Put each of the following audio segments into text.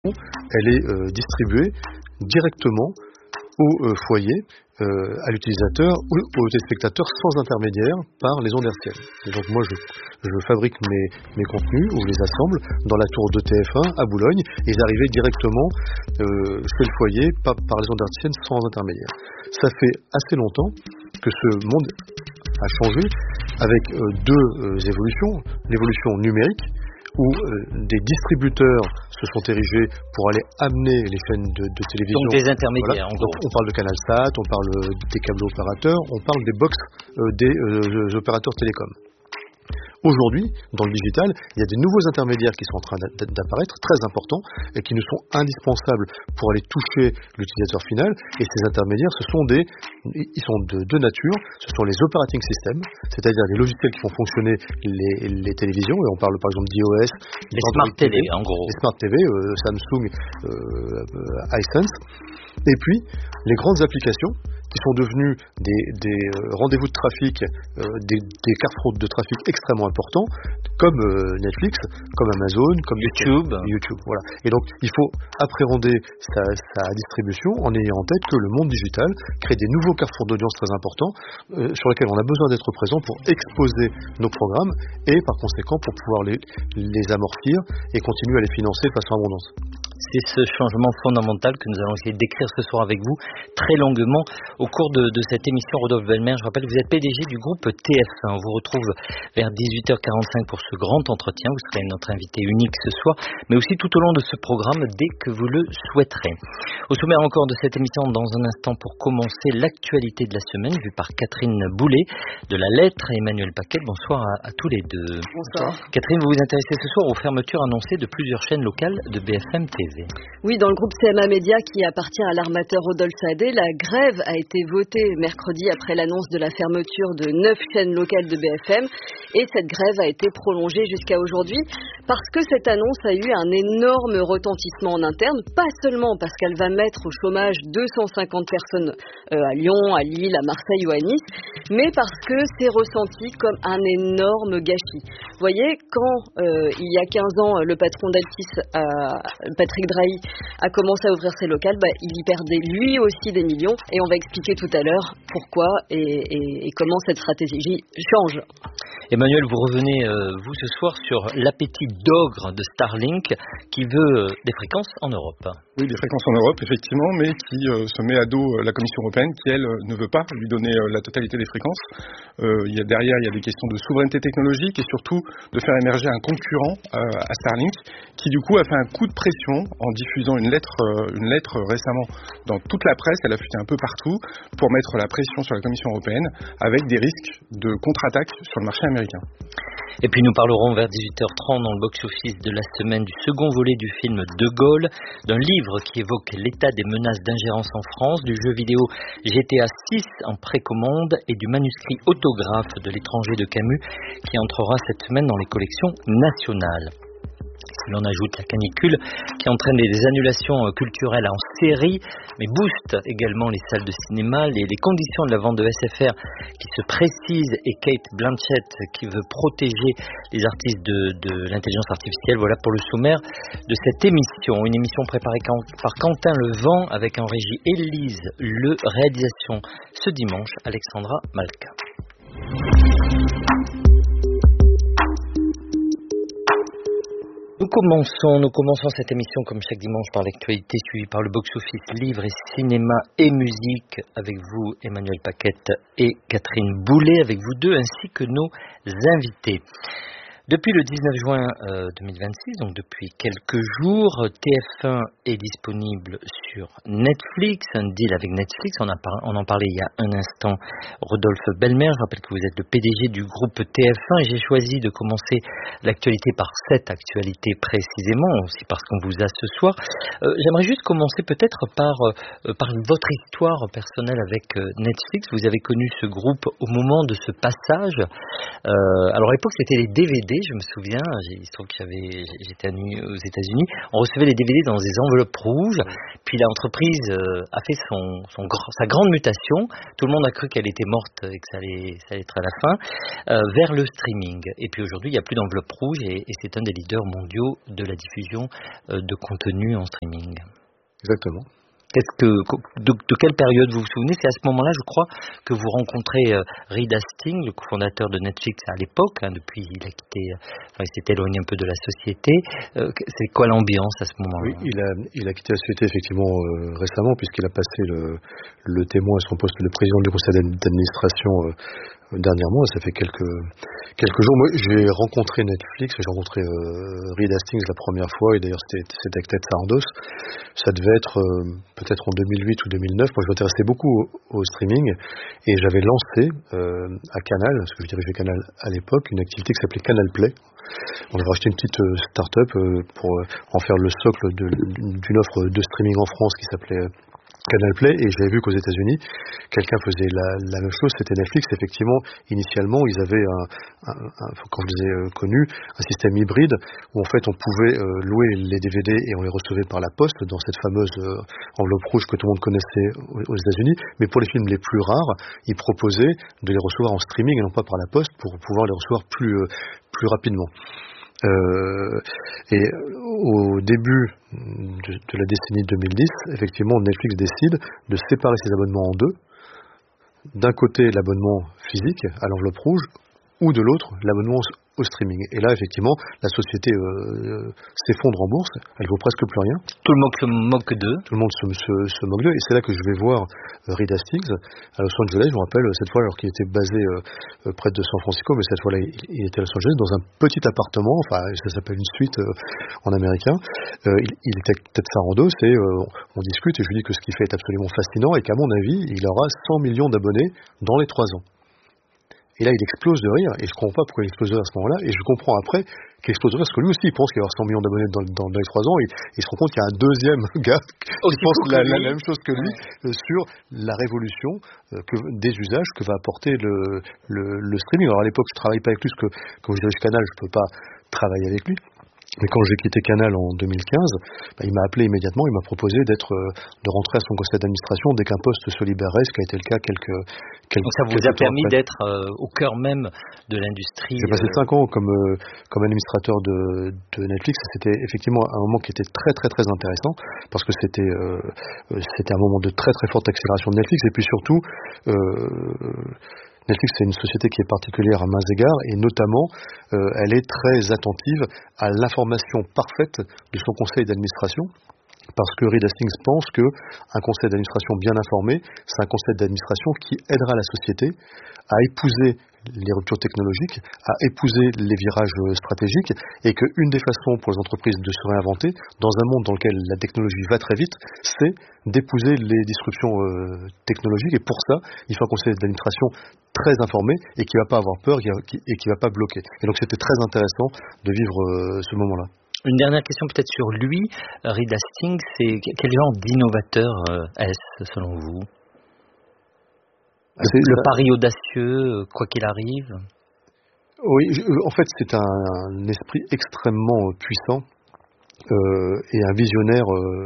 elle est distribuée directement au foyer, à l'utilisateur ou au téléspectateur sans intermédiaire par les ondes hertziennes. Et donc moi je fabrique mes contenus ou les assemble dans la tour de TF1 à Boulogne et ils arrivaient directement chez le foyer par les ondes hertziennes sans intermédiaire. Ça fait assez longtemps que ce monde a changé avec deux évolutions. L'évolution numérique où des distributeurs se sont érigés pour aller amener les chaînes de télévision. Donc des intermédiaires, voilà. en gros. Donc, on parle de CanalSat, on parle des câbles opérateurs, on parle des box des opérateurs télécoms. Aujourd'hui, dans le digital, il y a des nouveaux intermédiaires qui sont en train d'apparaître, très importants, et qui nous sont indispensables pour aller toucher l'utilisateur final. Et ces intermédiaires, ils sont de deux natures. Ce sont les operating systems, c'est-à-dire les logiciels qui font fonctionner les télévisions. Et on parle par exemple d'iOS, les Smart TV, en gros. Les Smart TV, Samsung, iSense. Et puis, les grandes applications qui sont devenus des rendez-vous de trafic, des carrefours de trafic extrêmement importants, comme Netflix, comme Amazon, comme YouTube. Voilà. Et donc, il faut appréhender sa distribution en ayant en tête que le monde digital crée des nouveaux carrefours d'audience très importants sur lesquels on a besoin d'être présent pour exposer nos programmes et par conséquent pour pouvoir les amortir et continuer à les financer de façon abondante. C'est ce changement fondamental que nous allons essayer de décrire ce soir avec vous très longuement au cours de cette émission. Rodolphe Belmer, je rappelle que vous êtes PDG du groupe TF1. On vous retrouve vers 18h45 pour ce grand entretien. Vous serez notre invité unique ce soir, mais aussi tout au long de ce programme dès que vous le souhaiterez. Au sommaire encore de cette émission, dans un instant pour commencer l'actualité de la semaine, vue par Catherine Boulet de La Lettre et Emmanuel Paquet. Bonsoir à tous les deux. Bonsoir. Catherine, vous vous intéressez ce soir aux fermetures annoncées de plusieurs chaînes locales de BFM TV. Oui, dans le groupe CMA Média qui appartient à l'armateur Rodolphe Saadé, la grève a été votée mercredi après l'annonce de la fermeture de 9 chaînes locales de BFM et cette grève a été prolongée jusqu'à aujourd'hui parce que cette annonce a eu un énorme retentissement en interne, pas seulement parce qu'elle va mettre au chômage 250 personnes à Lyon, à Lille, à Marseille ou à Nice, mais parce que c'est ressenti comme un énorme gâchis. Vous voyez, quand il y a 15 ans, le patron d'Altis, Patrick Drahi, a commencé à ouvrir ses locales, il y perdait lui aussi des millions et on va expliquer tout à l'heure pourquoi et comment cette stratégie change. Emmanuel, vous revenez vous ce soir sur l'appétit d'ogre de Starlink qui veut des fréquences en Europe. Oui, des fréquences en Europe, effectivement, mais qui se met à dos la Commission européenne qui, elle, ne veut pas lui donner la totalité des fréquences. Derrière, il y a des questions de souveraineté technologique et surtout de faire émerger un concurrent à Starlink qui, du coup, a fait un coup de pression en diffusant une lettre récemment dans toute la presse. Elle a fuité un peu partout pour mettre la pression sur la Commission européenne avec des risques de contre-attaque sur le marché américain. Et puis nous parlerons vers 18h30 dans le box-office de la semaine du second volet du film De Gaulle, d'un livre qui évoque l'état des menaces d'ingérence en France, du jeu vidéo GTA 6 en précommande et du manuscrit autographe de l'étranger de Camus qui entrera cette semaine dans les collections nationales. Si l'on ajoute la canicule qui entraîne des annulations culturelles en série, mais booste également les salles de cinéma, les conditions de la vente de SFR qui se précisent et Kate Blanchett qui veut protéger les artistes de l'intelligence artificielle. Voilà pour le sommaire de cette émission. Une émission préparée par Quentin Levent avec en régie Élise Le, réalisation ce dimanche Alexandra Malka. Nous commençons cette émission comme chaque dimanche par l'actualité suivie par le box-office livre et cinéma et musique avec vous Emmanuel Paquette et Catherine Boulet, avec vous deux ainsi que nos invités. Depuis le 19 juin 2026, donc depuis quelques jours, TF1 est disponible sur Netflix, un deal avec Netflix, on en parlait il y a un instant, Rodolphe Belmer, je rappelle que vous êtes le PDG du groupe TF1 et j'ai choisi de commencer l'actualité par cette actualité précisément, aussi parce qu'on vous a ce soir. J'aimerais juste commencer peut-être par votre histoire personnelle avec Netflix. Vous avez connu ce groupe au moment de ce passage. Alors à l'époque c'était les DVD, je me souviens, il se trouve que j'étais aux États-Unis, on recevait les DVD dans des enveloppes rouges, puis l'entreprise a fait sa grande mutation. Tout le monde a cru qu'elle était morte et que ça allait être à la fin, vers le streaming. Et puis aujourd'hui, il n'y a plus d'enveloppe rouge et c'est un des leaders mondiaux de la diffusion de contenu en streaming. Exactement. De quelle période vous vous souvenez? C'est à ce moment-là, je crois, que vous rencontrez Reed Hastings, le cofondateur de Netflix à l'époque. Depuis, il s'est éloigné un peu de la société. C'est quoi l'ambiance à ce moment-là? Oui, il a quitté la société effectivement récemment, puisqu'il a passé le témoin à son poste de président du conseil d'administration dernièrement. Ça fait quelques jours. Moi, j'ai rencontré Netflix, j'ai rencontré Reed Hastings la première fois, et d'ailleurs c'était avec Ted Sarandos. Ça devait être peut-être en 2008 ou 2009. Moi, je m'intéressais beaucoup au streaming, et j'avais lancé à Canal, parce que je dirigeais Canal à l'époque, une activité qui s'appelait Canal Play. On avait racheté une petite start-up pour en faire le socle d'une offre de streaming en France qui s'appelait Canal Play, et j'avais vu qu'aux États-Unis, quelqu'un faisait la même chose, c'était Netflix. Effectivement, initialement, ils avaient quand je les ai connus, un système hybride où en fait on pouvait louer les DVD et on les recevait par la poste dans cette fameuse enveloppe rouge que tout le monde connaissait aux États-Unis. Mais pour les films les plus rares, ils proposaient de les recevoir en streaming et non pas par la poste pour pouvoir les recevoir plus rapidement. Et au début de la décennie 2010, effectivement, Netflix décide de séparer ses abonnements en deux. D'un côté, l'abonnement physique à l'enveloppe rouge, ou de l'autre, l'abonnement au streaming. Et là, effectivement, la société s'effondre en bourse, elle vaut presque plus rien. Tout le monde se moque d'eux. Tout le monde se moque d'eux, et c'est là que je vais voir Reed Hastings à Los Angeles. Je me rappelle cette fois, alors qu'il était basé près de San Francisco, mais cette fois-là, il était à Los Angeles dans un petit appartement, enfin, ça s'appelle une suite en américain. Il était avec Ted Sarandos, et on discute, et je lui dis que ce qu'il fait est absolument fascinant, et qu'à mon avis, il aura 100 millions d'abonnés dans les 3 ans. Et là, il explose de rire, et je ne comprends pas pourquoi il explose de rire à ce moment-là, et je comprends après qu'il explose de rire, parce que lui aussi, il pense qu'il va avoir 100 millions d'abonnés dans les 3 ans, et il se rend compte qu'il y a un deuxième gars qui pense la même chose que lui sur la révolution des usages que va apporter le streaming. Alors à l'époque, je ne travaille pas avec lui, parce que comme je dirige Canal, je ne peux pas travailler avec lui. Mais quand j'ai quitté Canal en 2015, il m'a appelé immédiatement, il m'a proposé de rentrer à son conseil d'administration dès qu'un poste se libérait, ce qui a été le cas quelques Donc ça vous a permis d'être au cœur même de l'industrie. J'ai passé 5 ans comme administrateur de Netflix. C'était effectivement un moment qui était très très très intéressant, parce que c'était un moment de très très forte accélération de Netflix, et puis surtout Netflix, c'est une société qui est particulière à maints égards, et notamment, elle est très attentive à l'information parfaite de son conseil d'administration, parce que Reed Hastings pense qu'un conseil d'administration bien informé, c'est un conseil d'administration qui aidera la société à épouser les ruptures technologiques, à épouser les virages stratégiques, et qu'une des façons pour les entreprises de se réinventer, dans un monde dans lequel la technologie va très vite, c'est d'épouser les disruptions technologiques, et pour ça, il faut un conseil d'administration très informé, et qui ne va pas avoir peur, et qui ne va pas bloquer. Et donc c'était très intéressant de vivre ce moment-là. Une dernière question peut-être sur lui, Reed Hastings, c'est quel genre d'innovateur est-ce selon vous? Le pari audacieux, quoi qu'il arrive? Oui, en fait c'est un esprit extrêmement puissant et un visionnaire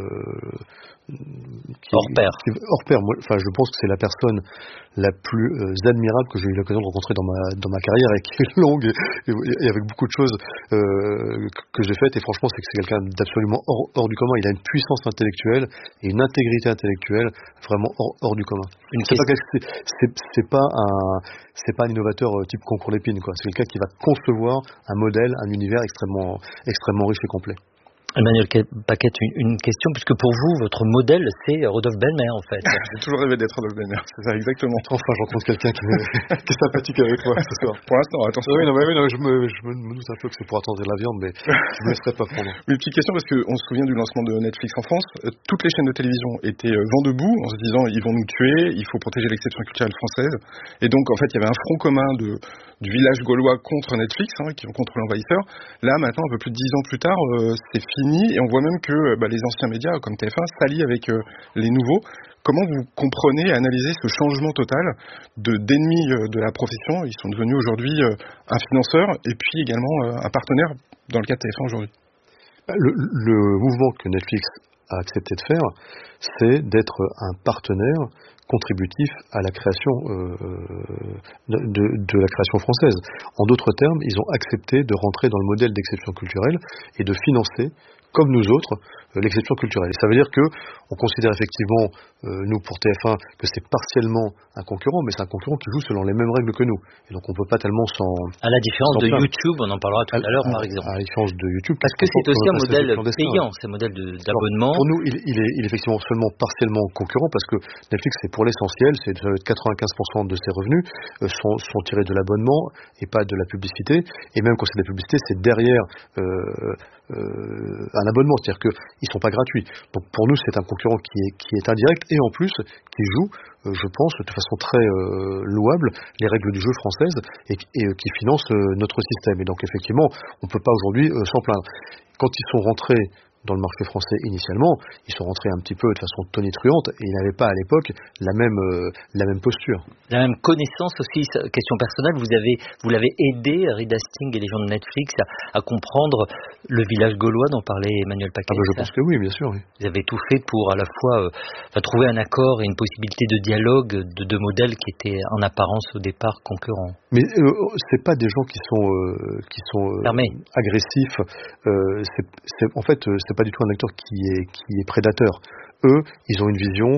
hors pair. Enfin, je pense que c'est la personne la plus admirable que j'ai eu l'occasion de rencontrer dans ma carrière, et qui est longue et avec beaucoup de choses que j'ai faites, et franchement c'est quelqu'un d'absolument hors du commun. Il a une puissance intellectuelle et une intégrité intellectuelle vraiment hors du commun. C'est pas un innovateur type concours d'épines, quoi. C'est quelqu'un qui va concevoir un modèle, un univers extrêmement riche et complet. Emmanuel Paquette, une question, puisque pour vous, votre modèle, c'est Rodolphe Belmer, en fait. J'ai toujours rêvé d'être Rodolphe Belmer, c'est ça, exactement. Enfin, je rencontre quelqu'un qui est sympathique avec moi ce soir. Pour l'instant, attention. Oui, je me doute un peu que c'est pour attendre la viande, mais je ne me laisserai pas prendre. Une petite question, parce qu'on se souvient du lancement de Netflix en France. Toutes les chaînes de télévision étaient vent debout, en se disant, ils vont nous tuer, il faut protéger l'exception culturelle française. Et donc, en fait, il y avait un front commun du village gaulois contre Netflix, contre l'envahisseur. Là, maintenant, un peu plus de 10 ans plus tard, c'est fini, et on voit même que les anciens médias, comme TF1, s'allient avec les nouveaux. Comment vous comprenez et analysez ce changement total d'ennemis de la profession? Ils sont devenus aujourd'hui un financeur, et puis également un partenaire dans le cas de TF1 aujourd'hui. Le mouvement que Netflix a accepté de faire, c'est d'être un partenaire contributif à la création de la création française. En d'autres termes, ils ont accepté de rentrer dans le modèle d'exception culturelle et de financer, comme nous autres, l'exception culturelle. Et ça veut dire que on considère effectivement, nous pour TF1, que c'est partiellement un concurrent, mais c'est un concurrent qui joue selon les mêmes règles que nous. Et donc on peut pas tellement s'en... À la différence de YouTube, on en parlera tout à l'heure par exemple. À la différence de YouTube. Parce que c'est aussi un modèle payant, c'est un modèle d'abonnement. Pour nous, il est effectivement seulement partiellement concurrent, parce que Netflix, c'est pour l'essentiel, c'est 95% de ses revenus sont tirés de l'abonnement et pas de la publicité. Et même quand c'est de la publicité, c'est derrière un abonnement, c'est-à-dire qu'ils sont pas gratuits. Donc pour nous, c'est un concurrent qui est indirect et en plus qui joue, je pense, de façon très louable les règles du jeu françaises et qui finance notre système. Et donc effectivement, on peut pas aujourd'hui s'en plaindre. Quand ils sont rentrés dans le marché français initialement, ils sont rentrés un petit peu de façon tonitruante et ils n'avaient pas à l'époque la même posture. La même connaissance aussi, question personnelle, vous l'avez aidé, Reed Hastings et les gens de Netflix, à comprendre le village gaulois dont parlait Emmanuel Paquet. Je pense que oui, bien sûr. Oui. Vous avez tout fait pour à la fois trouver un accord et une possibilité de dialogue de deux modèles qui étaient en apparence au départ concurrents. Mais c'est pas des gens qui sont agressifs. En fait, c'est pas du tout un acteur qui est prédateur. Eux, ils ont une vision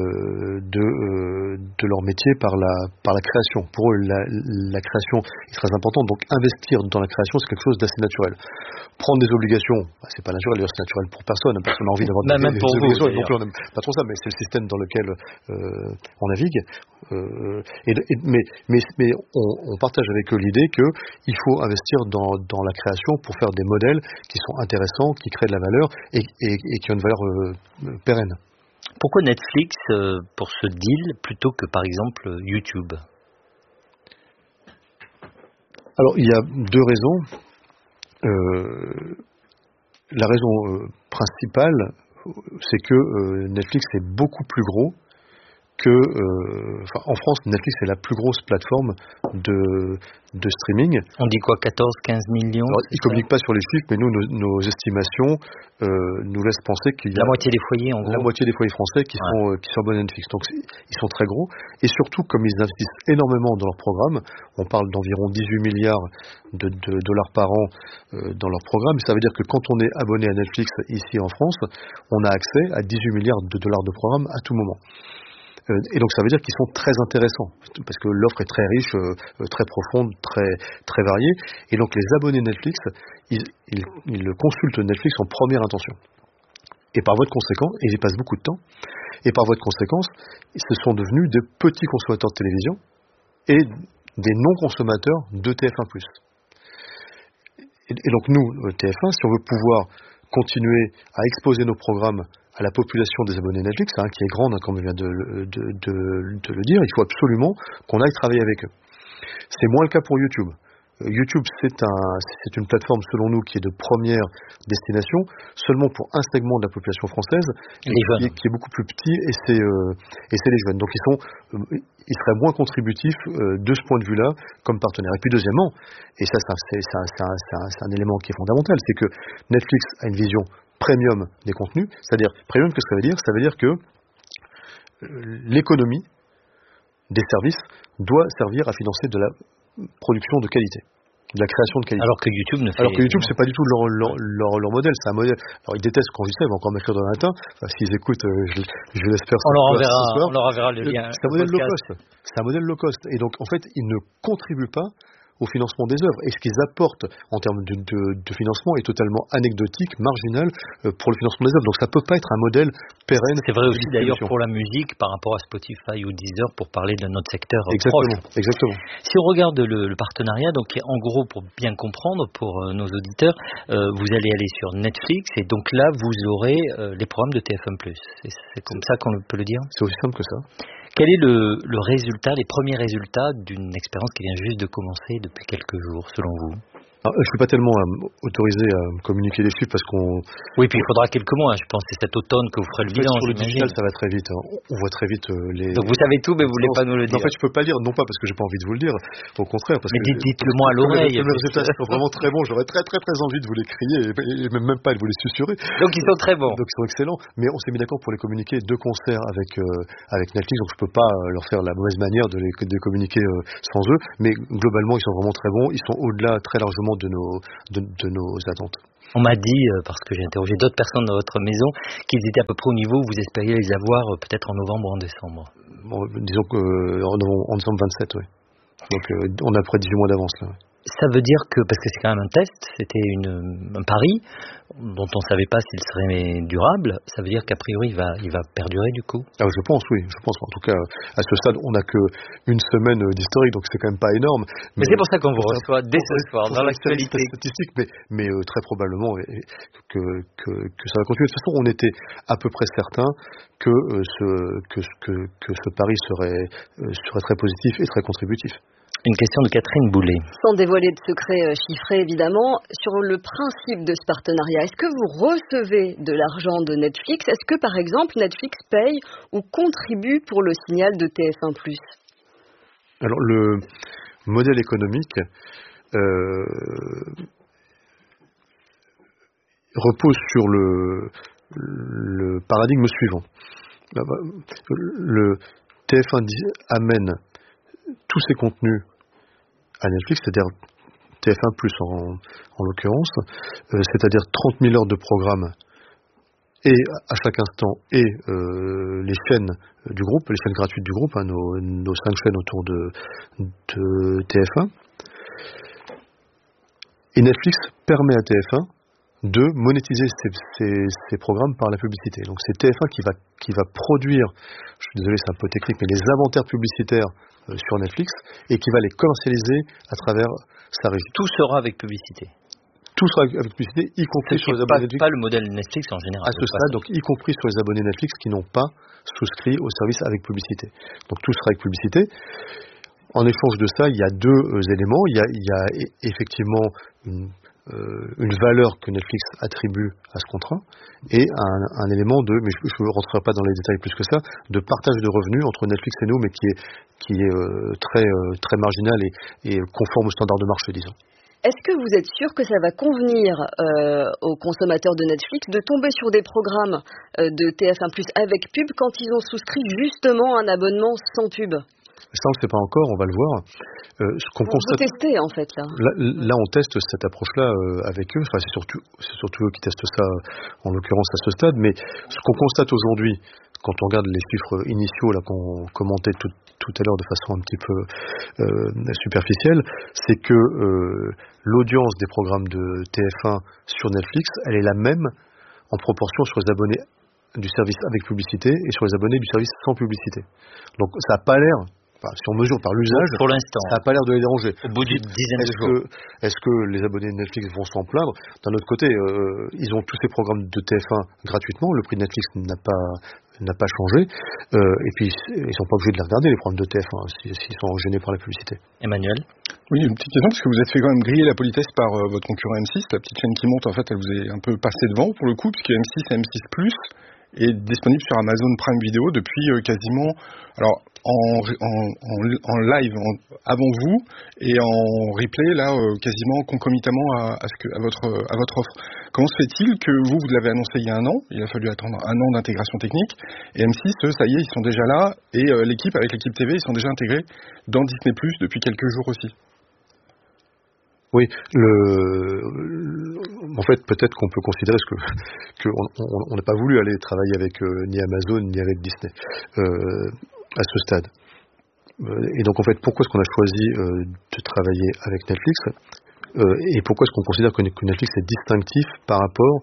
de leur métier par la création. Pour eux, la création est très importante. Donc, investir dans la création, c'est quelque chose d'assez naturel. Prendre des obligations, c'est pas naturel. D'ailleurs, c'est naturel pour personne. Personne n'a envie d'avoir des obligations. Et non plus, on n'aime pas trop ça, mais c'est le système dans lequel on navigue. Mais on partage avec eux l'idée qu'il faut investir dans la création pour faire des modèles qui sont intéressants, qui créent de la valeur et qui ont une valeur pérenne. Pourquoi Netflix pour ce deal plutôt que par exemple YouTube? Alors il y a deux raisons. La raison principale, c'est que Netflix est beaucoup plus gros en France, Netflix est la plus grosse plateforme de streaming. On dit quoi, 14-15 millions? Alors, ils ne communiquent pas sur les chiffres, mais nous, nos estimations nous laissent penser qu'il y a la moitié des foyers, en gros. La moitié des foyers français qui sont abonnés à Netflix. Donc, ils sont très gros. Et surtout, comme ils investissent énormément dans leurs programmes, on parle d'environ 18 milliards de dollars par an dans leurs programmes. Ça veut dire que quand on est abonné à Netflix ici en France, on a accès à 18 milliards de dollars de programmes à tout moment. Et donc ça veut dire qu'ils sont très intéressants parce que l'offre est très riche, très profonde, très variée. Et donc les abonnés Netflix, ils consultent Netflix en première intention. Et par voie de conséquence, et ils y passent beaucoup de temps, et par voie de conséquence, ce sont devenus de petits consommateurs de télévision et des non-consommateurs de TF1+. Et donc nous, TF1, si on veut pouvoir continuer à exposer nos programmes à la population des abonnés Netflix, qui est grande, comme je viens de le dire, il faut absolument qu'on aille travailler avec eux. C'est moins le cas pour YouTube. YouTube, c'est une plateforme, selon nous, qui est de première destination, seulement pour un segment de la population française, qui est beaucoup plus petit, et c'est les jeunes. Donc ils seraient moins contributifs de ce point de vue-là, comme partenaire. Et puis deuxièmement, et ça c'est un élément qui est fondamental, c'est que Netflix a une vision premium des contenus, c'est-à-dire premium, qu'est-ce que ça veut dire? Ça veut dire que l'économie des services doit servir à financer de la production de qualité, de la création de qualité. Alors que YouTube c'est pas du tout leur modèle, c'est un modèle. Alors ils détestent quand je dis ça, ils vont encore m'écrire demain matin. Enfin, s'ils écoutent, je l'espère. On leur enverra le lien. C'est un modèle low cost. C'est un modèle low cost. Et donc en fait, ils ne contribuent pas au financement des œuvres. Et ce qu'ils apportent en termes de financement est totalement anecdotique, marginal pour le financement des œuvres. Donc ça peut pas être un modèle pérenne. C'est vrai aussi d'ailleurs pour la musique par rapport à Spotify ou Deezer, pour parler de notre secteur proche. Exactement. Si on regarde le partenariat, donc en gros, pour bien comprendre pour nos auditeurs, vous allez aller sur Netflix et donc là vous aurez les programmes de TF1+. C'est comme ça qu'on peut le dire? C'est aussi simple que ça. Quel est le résultat, les premiers résultats d'une expérience qui vient juste de commencer depuis quelques jours, selon vous? Alors, je suis pas tellement autorisé à communiquer les chiffres parce qu'on... Oui, puis il faudra quelques mois, je pense. C'est cet automne que vous ferez le bilan. Sur le digital, ça va très vite. On voit très vite les... Donc vous savez tout, mais vous voulez pas nous le dire. En fait, je peux pas lire, non pas parce que j'ai pas envie de vous le dire, au contraire. Mais dites-le moi à l'oreille. Les résultats sont vraiment très bons. J'aurais très envie de vous les crier et même pas de vous les susurrer. Donc ils sont très bons. Donc ils sont excellents. Mais on s'est mis d'accord pour les communiquer de concert avec Netflix. Donc je peux pas leur faire la mauvaise manière de les communiquer sans eux. Mais globalement, ils sont vraiment très bons. Ils sont au-delà très largement de nos attentes. On m'a dit, parce que j'ai interrogé d'autres personnes dans votre maison, qu'ils étaient à peu près au niveau où vous espériez les avoir peut-être en novembre ou en décembre. Bon, disons qu'en décembre 27, oui. Donc on a à peu près 18 mois d'avance là. Ça veut dire que, parce que c'est quand même un test, c'était un pari dont on ne savait pas s'il serait durable, ça veut dire qu'a priori il va perdurer du coup? Je pense, oui. Je pense. En tout cas, à ce stade, on n'a qu'une semaine d'historique, donc c'est quand même pas énorme. Mais c'est pour ça qu'on vous reçoit dès ce soir, dans l'actualité. Statistique, mais très probablement que ça va continuer. De toute façon, on était à peu près certain que ce pari serait très positif et très contributif. Une question de Catherine Boulet. Sans dévoiler de secrets chiffrés, évidemment, sur le principe de ce partenariat, est-ce que vous recevez de l'argent de Netflix? Est-ce que, par exemple, Netflix paye ou contribue pour le signal de TF1+? Alors, le modèle économique repose sur le paradigme suivant. Le TF1 amène tous ses contenus à Netflix, c'est-à-dire TF1+, en l'occurrence, c'est-à-dire 30 000 heures de programme et à chaque instant, et les chaînes du groupe, les chaînes gratuites du groupe, nos 5 chaînes autour de TF1. Et Netflix permet à TF1 de monétiser ces programmes par la publicité. Donc c'est TF1 qui va produire, je suis désolé c'est un peu technique, mais les inventaires publicitaires sur Netflix et qui va les commercialiser à travers sa régie. Tout sera avec publicité. Tout sera avec publicité, y compris sur les abonnés Netflix. Pas le modèle Netflix en général. À ce stade, donc y compris sur les abonnés Netflix qui n'ont pas souscrit au service avec publicité. Donc tout sera avec publicité. En échange de ça, il y a deux éléments. Il y a effectivement une valeur que Netflix attribue à ce contrat et un élément mais je ne rentrerai pas dans les détails plus que ça, de partage de revenus entre Netflix et nous, mais qui est très marginal et conforme aux standards de marché, disons. Est-ce que vous êtes sûr que ça va convenir aux consommateurs de Netflix de tomber sur des programmes de TF1+ avec pub quand ils ont souscrit justement un abonnement sans pub? Ça, on ne le sait pas encore, on va le voir. Vous testez en fait là. Là, on teste cette approche-là avec eux. Enfin, c'est surtout eux qui testent ça, en l'occurrence à ce stade. Mais ce qu'on constate aujourd'hui, quand on regarde les chiffres initiaux là qu'on commentait tout à l'heure de façon un petit peu superficielle, c'est que l'audience des programmes de TF1 sur Netflix, elle est la même en proportion sur les abonnés du service avec publicité et sur les abonnés du service sans publicité. Donc ça n'a pas l'air, si on mesure par l'usage, pour l'instant, ça n'a pas l'air de les déranger. Au bout d'une dizaine de jours. Est-ce que les abonnés de Netflix vont s'en plaindre? D'un autre côté, ils ont tous ces programmes de TF1 gratuitement. Le prix de Netflix n'a pas changé. Et puis, ils sont pas obligés de les regarder, les programmes de TF1, s'ils sont gênés par la publicité. Emmanuel? Oui, une petite question, parce que vous êtes fait quand même griller la politesse par votre concurrent M6. La petite chaîne qui monte, en fait, elle vous est un peu passée devant, pour le coup, puisque M6 et M6+, est disponible sur Amazon Prime Video depuis quasiment, alors en live avant vous et en replay là quasiment concomitamment à votre offre. Comment se fait-il que vous l'avez annoncé il y a un an, il a fallu attendre un an d'intégration technique, et M6 ça y est, ils sont déjà là, et l'équipe TV, ils sont déjà intégrés dans Disney+ depuis quelques jours aussi. Oui, en fait, peut-être qu'on peut considérer qu'on n'a pas voulu aller travailler avec ni Amazon ni avec Disney à ce stade. Et donc, en fait, pourquoi est-ce qu'on a choisi de travailler avec Netflix et pourquoi est-ce qu'on considère que Netflix est distinctif par rapport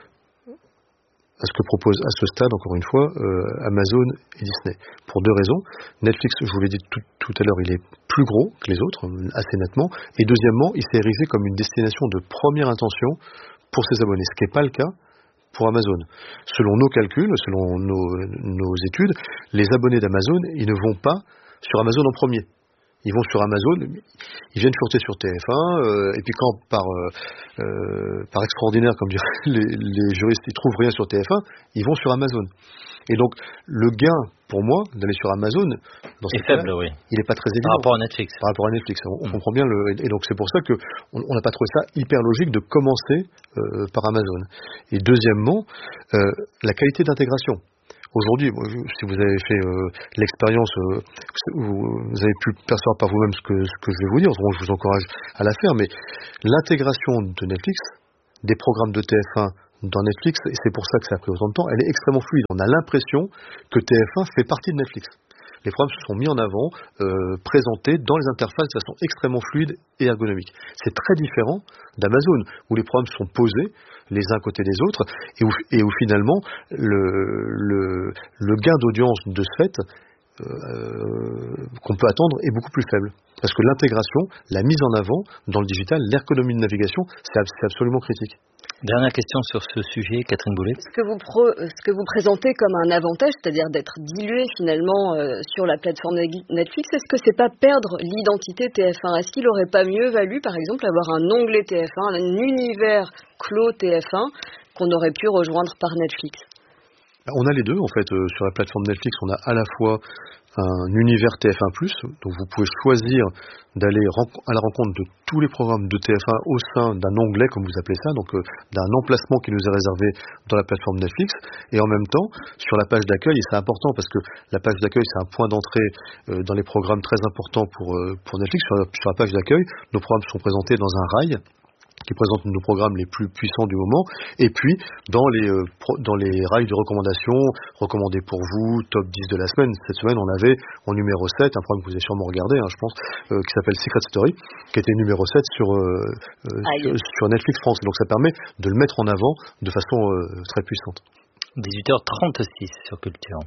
à ce que propose à ce stade, encore une fois, Amazon et Disney. Pour deux raisons. Netflix, je vous l'ai dit tout à l'heure, il est plus gros que les autres, assez nettement. Et deuxièmement, il s'est érigé comme une destination de première intention pour ses abonnés, ce qui n'est pas le cas pour Amazon. Selon nos calculs, selon nos études, les abonnés d'Amazon, ils ne vont pas sur Amazon en premier. Ils vont sur Amazon, ils viennent fureter sur TF1, et puis quand par extraordinaire, comme diraient les juristes, ils trouvent rien sur TF1, ils vont sur Amazon. Et donc, le gain, pour moi, d'aller sur Amazon, dans ce cas, faible, oui. Il n'est pas très évident. Par rapport à Netflix. Par rapport à Netflix. On comprend bien et donc c'est pour ça qu'on n'a pas trouvé ça hyper logique de commencer par Amazon. Et deuxièmement, la qualité d'intégration. Aujourd'hui, si vous avez fait l'expérience, vous avez pu percevoir par vous-même ce que je vais vous dire, donc je vous encourage à la faire, mais l'intégration de Netflix, des programmes de TF1 dans Netflix, et c'est pour ça que ça a pris autant de temps, elle est extrêmement fluide. On a l'impression que TF1 fait partie de Netflix. Les programmes se sont mis en avant, présentés dans les interfaces de façon extrêmement fluide et ergonomique. C'est très différent d'Amazon, où les programmes sont posés les uns à côté des autres, et où finalement le gain d'audience de ce fait qu'on peut attendre est beaucoup plus faible. Parce que l'intégration, la mise en avant dans le digital, l'ergonomie de navigation, c'est absolument critique. Dernière question sur ce sujet, Catherine Boulet. Ce que vous présentez comme un avantage, c'est-à-dire d'être dilué finalement sur la plateforme Netflix, est-ce que c'est pas perdre l'identité TF1 ? Est-ce qu'il n'aurait pas mieux valu, par exemple, avoir un onglet TF1, un univers clos TF1 qu'on aurait pu rejoindre par Netflix ? On a les deux, en fait. Sur la plateforme Netflix, on a à la fois un univers TF1+, donc vous pouvez choisir d'aller à la rencontre de tous les programmes de TF1 au sein d'un onglet, comme vous appelez ça, donc d'un emplacement qui nous est réservé dans la plateforme Netflix, et en même temps, sur la page d'accueil, et c'est important parce que la page d'accueil, c'est un point d'entrée dans les programmes très importants pour Netflix. Sur la page d'accueil, nos programmes sont présentés dans un rail qui présente nos programmes les plus puissants du moment, et puis dans les rails de recommandation, recommandés pour vous, top 10 de la semaine. Cette semaine, on avait en numéro 7, un programme que vous avez sûrement regardé, je pense, qui s'appelle Secret Story, qui était numéro 7 sur Netflix France. Donc ça permet de le mettre en avant de façon très puissante. 18h36 sur Culture.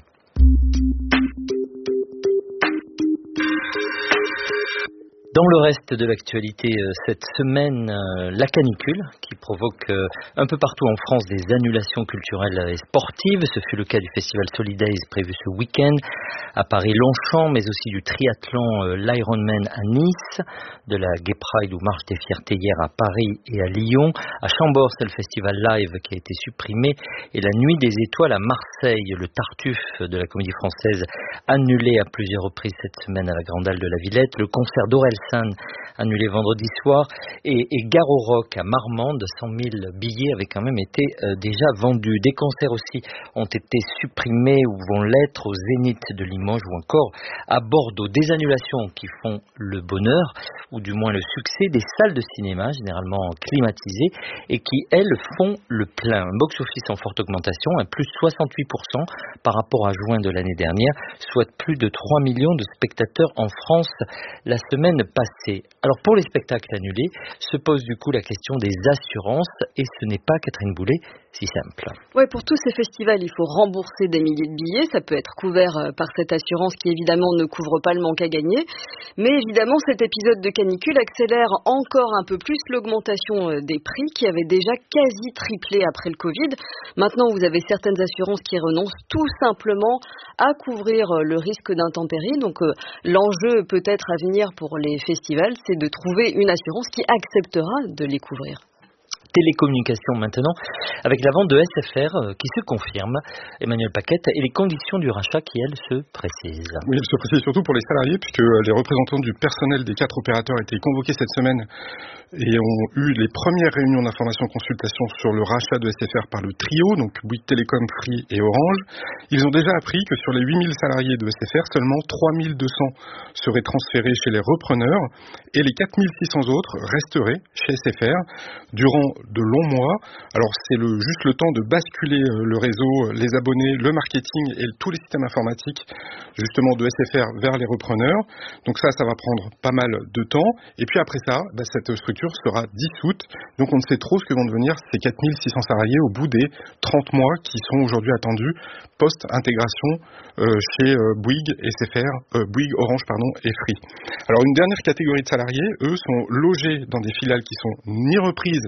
Dans le reste de l'actualité cette semaine, la canicule qui provoque un peu partout en France des annulations culturelles et sportives. Ce fut le cas du festival Solidays prévu ce week-end à Paris-Longchamp, mais aussi du triathlon l'Ironman à Nice, de la Gay Pride ou Marche des Fiertés hier à Paris et à Lyon. À Chambord, c'est le festival Live qui a été supprimé, et la Nuit des Étoiles à Marseille, le Tartuffe de la Comédie Française annulé à plusieurs reprises cette semaine à la Grande Halle de la Villette, le concert d'Orelsan annulé vendredi soir, et Gare au Rock à Marmande, 100 000 billets avaient quand même été déjà vendus. Des concerts aussi ont été supprimés ou vont l'être au Zénith de Limoges ou encore à Bordeaux. Des annulations qui font le bonheur, ou du moins le succès des salles de cinéma, généralement climatisées, et qui, elles, font le plein. Un box-office en forte augmentation, un plus 68% par rapport à juin de l'année dernière, soit plus de 3 millions de spectateurs en France la semaine passée. Alors pour les spectacles annulés, se pose du coup la question des assurances, et ce n'est pas, Catherine Boulet, si simple. Oui, pour tous ces festivals, il faut rembourser des milliers de billets. Ça peut être couvert par cette assurance qui évidemment ne couvre pas le manque à gagner. Mais évidemment, cet épisode de canicule accélère encore un peu plus l'augmentation des prix qui avait déjà quasi triplé après le Covid. Maintenant, vous avez certaines assurances qui renoncent tout simplement à couvrir le risque d'intempéries. Donc l'enjeu peut-être à venir pour les festivals, c'est de trouver une assurance qui acceptera de les couvrir. Télécommunications maintenant, avec la vente de SFR qui se confirme, Emmanuel Paquette, et les conditions du rachat qui, elles, se précisent. Oui, elles se précisent surtout pour les salariés, puisque les représentants du personnel des 4 opérateurs étaient convoqués cette semaine et ont eu les premières réunions d'information-consultation sur le rachat de SFR par le trio, donc Bouygues Télécom, Free et Orange. Ils ont déjà appris que sur les 8000 salariés de SFR, seulement 3200 seraient transférés chez les repreneurs et les 4600 autres resteraient chez SFR durant de longs mois. Alors c'est juste le temps de basculer le réseau, les abonnés, le marketing et tous les systèmes informatiques justement de SFR vers les repreneurs. Donc ça va prendre pas mal de temps. Et puis après ça, cette structure sera dissoute. Donc on ne sait trop ce que vont devenir ces 4600 salariés au bout des 30 mois qui sont aujourd'hui attendus post-intégration chez Bouygues, Bouygues, Orange et Free. Alors une dernière catégorie de salariés, eux, sont logés dans des filiales qui sont ni reprises ni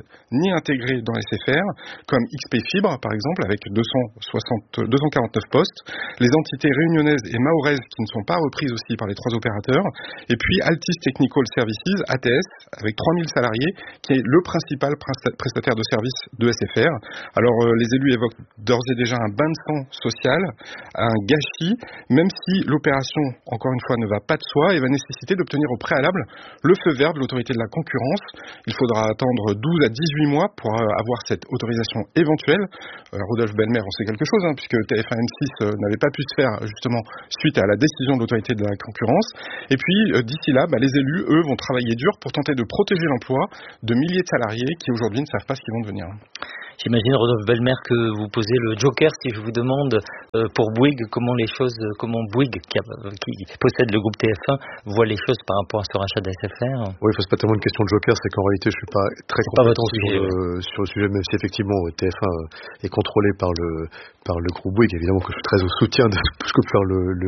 ni intégrés dans SFR, comme XP Fibre par exemple, avec 249 postes, les entités réunionnaises et mahoraises qui ne sont pas reprises aussi par les 3 opérateurs, et puis Altis Technical Services, ATS, avec 3000 salariés, qui est le principal prestataire de services de SFR. Alors les élus évoquent d'ores et déjà un bain de sang social, un gâchis, même si l'opération, encore une fois, ne va pas de soi et va nécessiter d'obtenir au préalable le feu vert de l'autorité de la concurrence. Il faudra attendre 12 à 18 mois pour avoir cette autorisation éventuelle. Rodolphe Belmer en sait quelque chose, puisque TF1 M6 n'avait pas pu se faire justement suite à la décision de l'autorité de la concurrence. Et puis d'ici là, les élus, eux, vont travailler dur pour tenter de protéger l'emploi de milliers de salariés qui aujourd'hui ne savent pas ce qu'ils vont devenir. J'imagine, Rodolphe Belmer, que vous posez le joker si je vous demande pour Bouygues comment Bouygues, qui possède le groupe TF1, voit les choses par rapport à ce rachat d'SFR. Oui, c'est pas tellement une question de joker, c'est qu'en réalité, je suis pas très compétent sur le sujet, même si effectivement TF1 est contrôlé par le groupe Bouygues. Évidemment que je suis très au soutien de tout ce que peut faire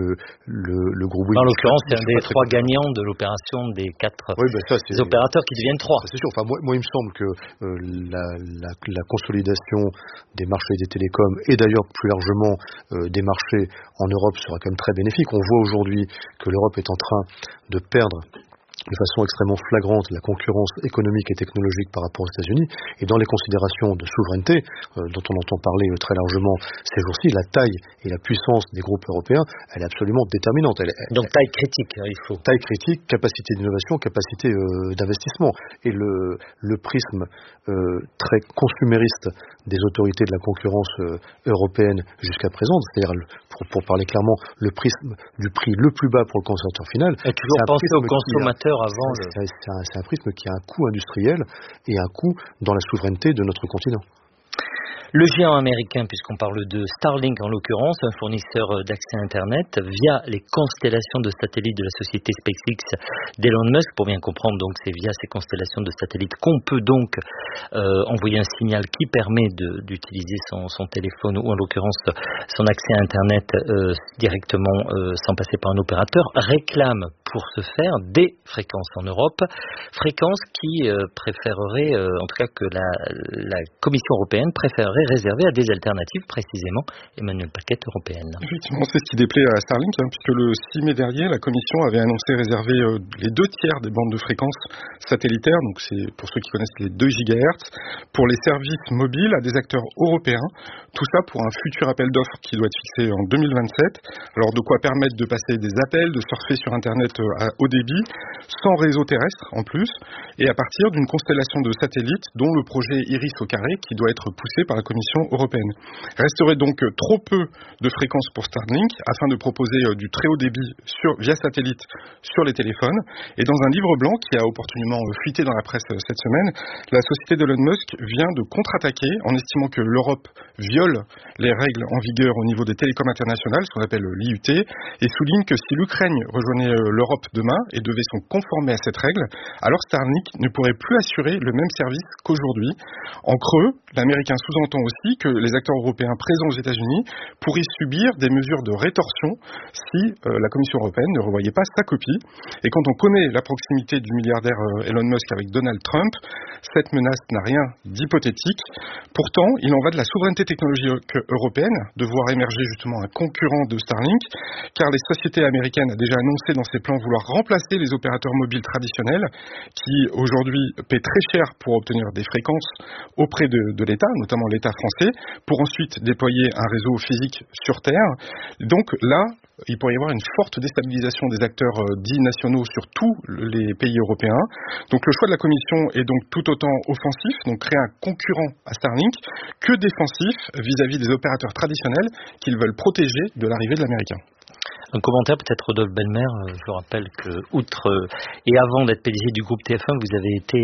le groupe Bouygues. En l'occurrence, c'est un des 3 gagnants de l'opération des 4 opérateurs qui deviennent 3. C'est sûr. Enfin, moi, il me semble que la consolidation des marchés des télécoms et d'ailleurs plus largement des marchés en Europe sera quand même très bénéfique. On voit aujourd'hui que l'Europe est en train de perdre de façon extrêmement flagrante la concurrence économique et technologique par rapport aux États-Unis, et dans les considérations de souveraineté dont on entend parler très largement ces jours-ci, la taille et la puissance des groupes européens, elle est absolument déterminante. Donc taille critique, il faut. Taille critique, capacité d'innovation, capacité d'investissement. Et le prisme très consumériste des autorités de la concurrence européenne jusqu'à présent, c'est-à-dire, pour parler clairement, le prisme du prix le plus bas pour le consommateur final. Et toujours penser aux consommateurs avant. C'est un prisme qui a un coût industriel et un coût dans la souveraineté de notre continent. Le géant américain, puisqu'on parle de Starlink en l'occurrence, un fournisseur d'accès Internet via les constellations de satellites de la société SpaceX d'Elon Musk. Pour bien comprendre, donc, c'est via ces constellations de satellites qu'on peut donc envoyer un signal qui permet d'utiliser son téléphone ou en l'occurrence son accès à Internet directement sans passer par un opérateur, réclame pour ce faire des fréquences en Europe, fréquences qui préféreraient, en tout cas que la Commission européenne préférerait réserver à des alternatives, précisément, Emmanuel Paquette, européenne. Effectivement, c'est ce qui déplaît à Starlink, puisque le 6 mai dernier, la Commission avait annoncé réserver les 2 tiers des bandes de fréquences satellitaires, donc c'est pour ceux qui connaissent les 2 GHz, pour les services mobiles à des acteurs européens, tout ça pour un futur appel d'offres qui doit être fixé en 2027, alors de quoi permettre de passer des appels, de surfer sur Internet à haut débit, sans réseau terrestre en plus, et à partir d'une constellation de satellites dont le projet Iris au carré qui doit être poussé par la Commission européenne. Resterait donc trop peu de fréquences pour Starlink afin de proposer du très haut débit via satellite sur les téléphones. Et dans un livre blanc qui a opportunément fuité dans la presse cette semaine, la société d'Elon Musk vient de contre-attaquer en estimant que l'Europe viole les règles en vigueur au niveau des télécoms internationales, ce qu'on appelle l'IUT, et souligne que si l'Ukraine rejoignait l'Europe demain et devait se conformer à cette règle, alors Starlink ne pourrait plus assurer le même service qu'aujourd'hui. En creux, l'Américain sous-entend aussi que les acteurs européens présents aux États-Unis pourraient subir des mesures de rétorsion si la Commission européenne ne revoyait pas sa copie. Et quand on connaît la proximité du milliardaire Elon Musk avec Donald Trump, cette menace n'a rien d'hypothétique. Pourtant, il en va de la souveraineté technologique européenne de voir émerger justement un concurrent de Starlink, car les sociétés américaines ont déjà annoncé dans ses plans vouloir remplacer les opérateurs mobiles traditionnels qui aujourd'hui paient très cher pour obtenir des fréquences auprès de l'État, notamment l'État français, pour ensuite déployer un réseau physique sur Terre. Donc là, il pourrait y avoir une forte déstabilisation des acteurs dits nationaux sur tous les pays européens. Donc le choix de la Commission est donc tout autant offensif, donc créer un concurrent à Starlink, que défensif vis-à-vis des opérateurs traditionnels qu'ils veulent protéger de l'arrivée de l'américain. Un commentaire peut-être, Rodolphe Belmer. Je rappelle que, outre et avant d'être PDG du groupe TF1, vous avez été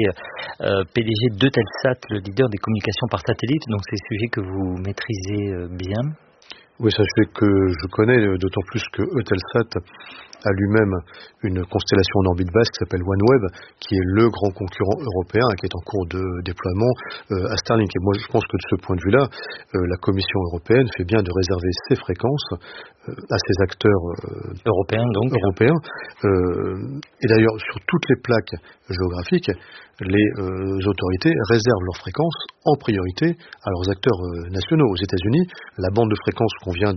PDG d'Eutelsat, le leader des communications par satellite. Donc c'est un sujet que vous maîtrisez bien. Oui, sachez que je connais, d'autant plus que Eutelsat a lui-même une constellation en orbite basse qui s'appelle OneWeb, qui est le grand concurrent européen qui est en cours de déploiement à Starlink. Et moi, je pense que de ce point de vue-là, la Commission européenne fait bien de réserver ses fréquences à ces acteurs européens. Et d'ailleurs, sur toutes les plaques géographiques, les autorités réservent leurs fréquences en priorité à leurs acteurs nationaux. Aux États-Unis, la bande de fréquences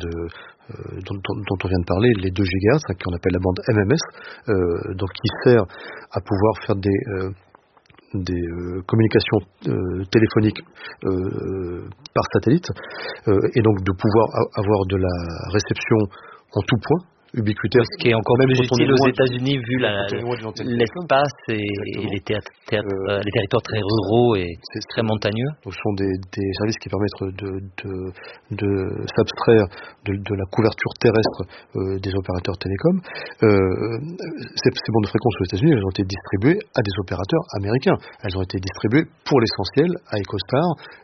dont on vient de parler, les 2 GHz, qu'on appelle la bande MMS, donc qui sert à pouvoir faire des communications téléphoniques par satellite, et donc de pouvoir avoir de la réception en tout point, ubiquitaire. Ce qui est encore plus utile aux États-Unis vu l'espace et les territoires très ruraux et très montagneux. Donc, ce sont des services qui permettent de s'abstraire de la couverture terrestre des opérateurs télécoms. Ces bandes de fréquences aux États-Unis, elles ont été distribuées à des opérateurs américains. Elles ont été distribuées pour l'essentiel à EchoStar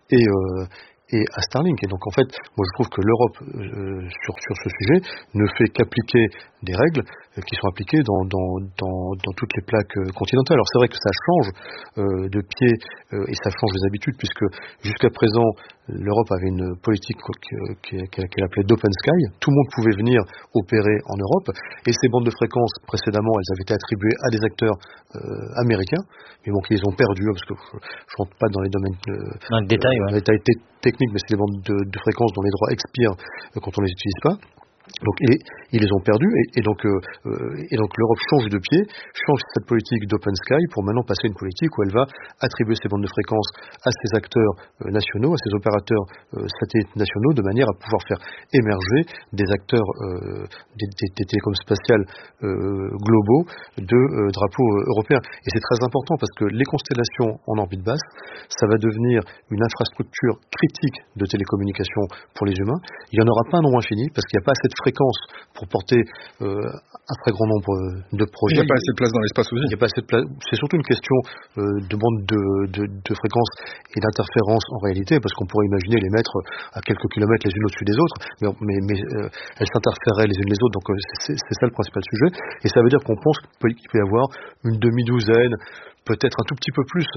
et à Starlink. Et donc en fait, moi je trouve que l'Europe sur ce sujet ne fait qu'appliquer des règles qui sont appliquées dans toutes les plaques continentales. Alors c'est vrai que ça change de pied et ça change les habitudes, puisque jusqu'à présent l'Europe avait une politique qu'elle appelait d'Open Sky. Tout le monde pouvait venir opérer en Europe, et ces bandes de fréquences précédemment, elles avaient été attribuées à des acteurs américains, mais bon, qui les ont perdues, parce que je rentre pas dans les domaines dans le détail, dans les détails techniques, mais c'est des bandes de fréquences dont les droits expirent quand on les utilise pas. Donc ils les ont perdus, et donc l'Europe change de pied, change cette politique d'Open Sky pour maintenant passer à une politique où elle va attribuer ces bandes de fréquences à ses acteurs nationaux, à ses opérateurs satellites nationaux, de manière à pouvoir faire émerger des acteurs des télécoms spatiales globaux de drapeaux européens. Et c'est très important parce que les constellations en orbite basse, ça va devenir une infrastructure critique de télécommunications pour les humains. Il n'y en aura pas un nombre infini parce qu'il n'y a pas assez de fréquences pour porter un très grand nombre de projets. Il n'y a pas assez de place dans l'espace aussi. Il n'y a pas assez de place. C'est surtout une question de bande de fréquences et d'interférences en réalité, parce qu'on pourrait imaginer les mettre à quelques kilomètres les unes au-dessus des autres, mais elles s'interféreraient les unes les autres. Donc c'est ça le principal sujet. Et ça veut dire qu'on pense qu'il peut y avoir une demi-douzaine, peut-être un tout petit peu plus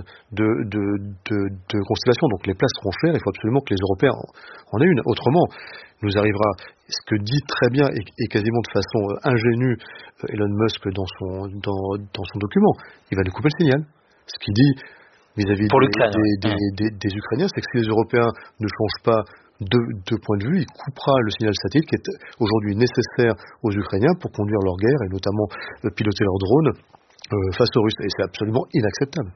de constellations. Donc les places seront chères, il faut absolument que les Européens en aient une. Autrement, nous arrivera ce que dit très bien et quasiment de façon ingénue Elon Musk dans son document. Il va nous couper le signal. Ce qu'il dit vis-à-vis des Ukrainiens, c'est que si les Européens ne changent pas de point de vue, il coupera le signal satellite qui est aujourd'hui nécessaire aux Ukrainiens pour conduire leur guerre et notamment piloter leurs drones face aux Russes. Et c'est absolument inacceptable.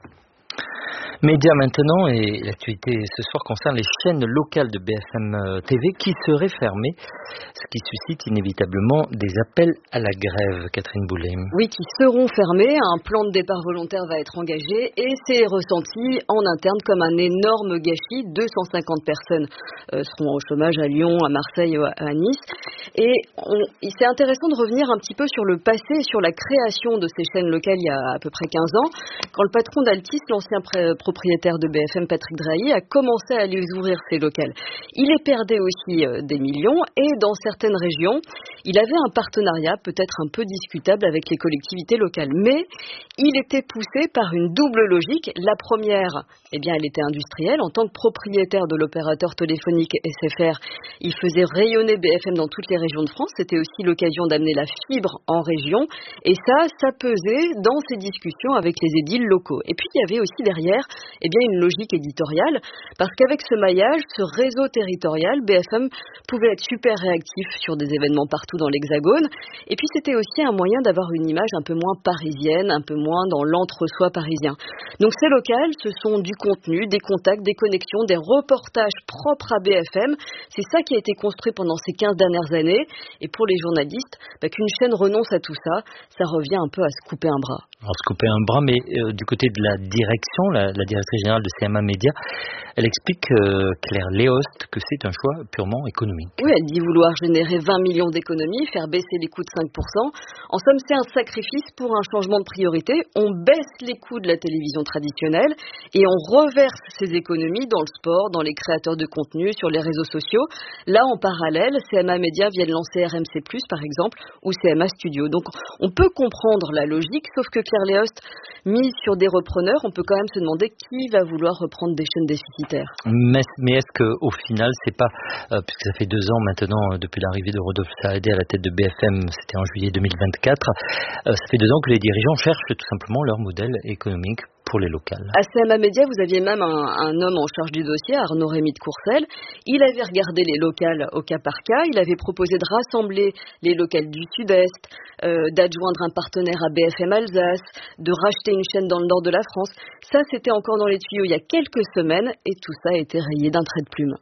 Médias maintenant, et l'actualité ce soir concerne les chaînes locales de BFM TV qui seraient fermées, ce qui suscite inévitablement des appels à la grève. Catherine Boulet. Oui, qui seront fermées. Un plan de départ volontaire va être engagé et c'est ressenti en interne comme un énorme gâchis. 250 personnes seront au chômage à Lyon, à Marseille, à Nice. Et c'est intéressant de revenir un petit peu sur le passé, sur la création de ces chaînes locales il y a à peu près 15 ans, quand le patron d'Altis, l'ancien propriétaire de BFM, Patrick Drahi, a commencé à les ouvrir ses locales. Il y perdait aussi des millions et dans certaines régions, il avait un partenariat peut-être un peu discutable avec les collectivités locales. Mais il était poussé par une double logique. La première, elle était industrielle. En tant que propriétaire de l'opérateur téléphonique SFR, il faisait rayonner BFM dans toutes les régions de France. C'était aussi l'occasion d'amener la fibre en région. Et ça pesait dans ces discussions avec les édiles locaux. Et puis, il y avait aussi derrière une logique éditoriale, parce qu'avec ce maillage, ce réseau territorial, BFM pouvait être super réactif sur des événements partout dans l'Hexagone. Et puis, c'était aussi un moyen d'avoir une image un peu moins parisienne, un peu moins dans l'entre-soi parisien. Donc, ces locales, ce sont du contenu, des contacts, des connexions, des reportages propres à BFM. C'est ça qui a été construit pendant ces 15 dernières années. Et pour les journalistes, qu'une chaîne renonce à tout ça, ça revient un peu à se couper un bras. Alors, se couper un bras, mais du côté de la direction, la directrice générale de CMA Média, elle explique, Claire Léost, que c'est un choix purement économique. Oui, elle dit vouloir générer 20 millions d'économies d'économie, faire baisser les coûts de 5%. En somme, c'est un sacrifice pour un changement de priorité. On baisse les coûts de la télévision traditionnelle et on reverse ces économies dans le sport, dans les créateurs de contenu, sur les réseaux sociaux. Là, en parallèle, CMA Média vient de lancer RMC+, par exemple, ou CMA Studio. Donc, on peut comprendre la logique, sauf que Claire Léost mise sur des repreneurs, on peut quand même se demander qui va vouloir reprendre des chaînes déficitaires. Mais est-ce qu'au final, c'est pas, puisque ça fait 2 ans maintenant depuis l'arrivée de Rodolphe Saadé à la tête de BFM, c'était en juillet 2024, ça fait 2 ans que les dirigeants cherchent tout simplement leur modèle économique pour les locales. À CMA Média, vous aviez même un homme en charge du dossier, Arnaud Rémy de Courcelles. Il avait regardé les locales au cas par cas. Il avait proposé de rassembler les locales du Sud-Est, d'adjoindre un partenaire à BFM Alsace, de racheter une chaîne dans le nord de la France. Ça, c'était encore dans les tuyaux il y a quelques semaines et tout ça a été rayé d'un trait de plume.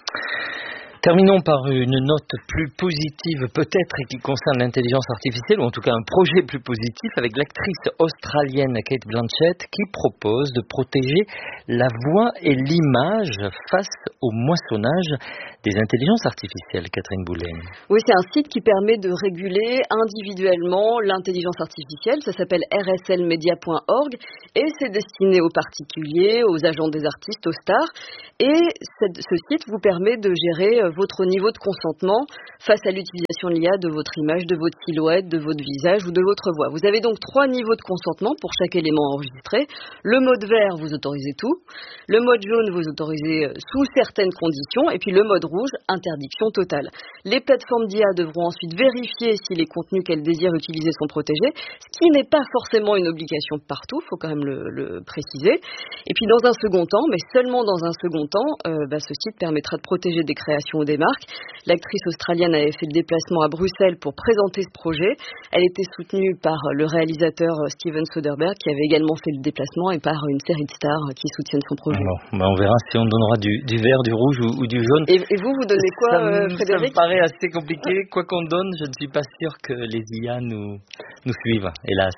Terminons par une note plus positive peut-être et qui concerne l'intelligence artificielle, ou en tout cas un projet plus positif avec l'actrice australienne Cate Blanchett qui propose de protéger la voix et l'image face au moissonnage des intelligences artificielles. Catherine Boulet. Oui, c'est un site qui permet de réguler individuellement l'intelligence artificielle. Ça s'appelle rslmedia.org et c'est destiné aux particuliers, aux agents des artistes, aux stars. Et ce site vous permet de gérer votre niveau de consentement face à l'utilisation de l'IA de votre image, de votre silhouette, de votre visage ou de votre voix. Vous avez donc 3 niveaux de consentement pour chaque élément enregistré. Le mode vert, vous autorisez tout. Le mode jaune, vous autorisez sous certaines conditions. Et puis le mode rouge, interdiction totale. Les plateformes d'IA devront ensuite vérifier si les contenus qu'elles désirent utiliser sont protégés, ce qui n'est pas forcément une obligation partout, il faut quand même le préciser. Et puis dans un second temps, mais seulement dans un second temps, ce site permettra de protéger des créations ou des marques. L'actrice australienne avait fait le déplacement à Bruxelles pour présenter ce projet. Elle était soutenue par le réalisateur Steven Soderbergh qui avait également fait le déplacement et par une série de stars qui soutiennent son projet. Alors, on verra si on donnera du vert, du rouge ou du jaune. Et vous donnez quoi, Frédéric? Ça me paraît assez compliqué. Quoi qu'on donne, je ne suis pas sûr que les IA nous suivent, hélas.